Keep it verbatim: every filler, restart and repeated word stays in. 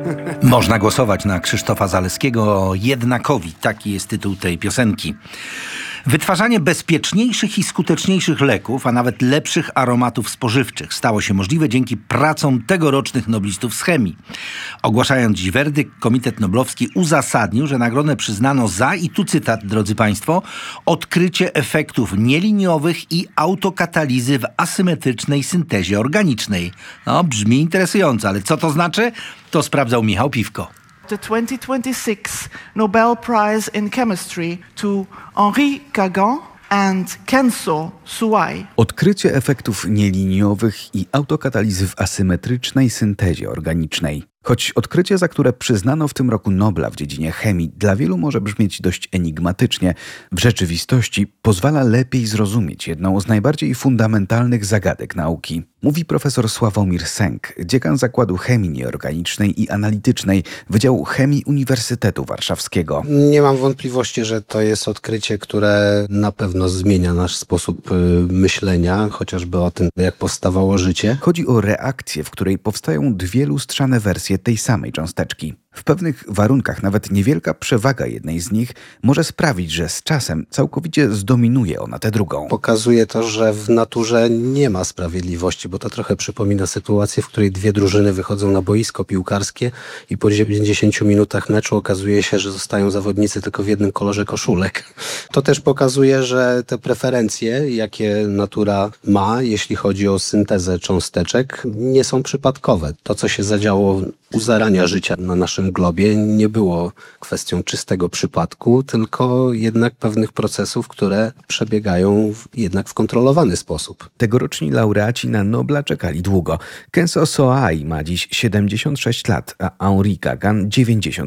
Można głosować na Krzysztofa Zaleskiego jednakowi. Taki jest tytuł tej piosenki. Wytwarzanie bezpieczniejszych i skuteczniejszych leków, a nawet lepszych aromatów spożywczych stało się możliwe dzięki pracom tegorocznych noblistów z chemii. Ogłaszając dziś werdykt, Komitet Noblowski uzasadnił, że nagrodę przyznano za, i tu cytat, drodzy Państwo, odkrycie efektów nieliniowych i autokatalizy w asymetrycznej syntezie organicznej. No, brzmi interesująco, ale co to znaczy? To sprawdzał Michał Piwko. The twenty twenty-six Nobel Prize in Chemistry to Henri Kagan and Kenzo Suai. Odkrycie efektów nieliniowych i autokatalizy w asymetrycznej syntezie organicznej. Choć odkrycie, za które przyznano w tym roku Nobla w dziedzinie chemii, dla wielu może brzmieć dość enigmatycznie, w rzeczywistości pozwala lepiej zrozumieć jedną z najbardziej fundamentalnych zagadek nauki. Mówi profesor Sławomir Sęk, dziekan Zakładu Chemii Nieorganicznej i Analitycznej Wydziału Chemii Uniwersytetu Warszawskiego. Nie mam wątpliwości, że to jest odkrycie, które na pewno zmienia nasz sposób myślenia, chociażby o tym, jak powstawało życie. Chodzi o reakcję, w której powstają dwie lustrzane wersje tej samej cząsteczki. W pewnych warunkach nawet niewielka przewaga jednej z nich może sprawić, że z czasem całkowicie zdominuje ona tę drugą. Pokazuje to, że w naturze nie ma sprawiedliwości, bo to trochę przypomina sytuację, w której dwie drużyny wychodzą na boisko piłkarskie i po dziewięćdziesięciu minutach meczu okazuje się, że zostają zawodnicy tylko w jednym kolorze koszulek. To też pokazuje, że te preferencje, jakie natura ma, jeśli chodzi o syntezę cząsteczek, nie są przypadkowe. To, co się zadziało u zarania życia na naszym globie, nie było kwestią czystego przypadku, tylko jednak pewnych procesów, które przebiegają w, jednak w kontrolowany sposób. Tegoroczni laureaci na Nobla czekali długo. Kenzo Suai ma dziś siedemdziesiąt sześć lat, a Henri Kagan dziewięćdziesiąt.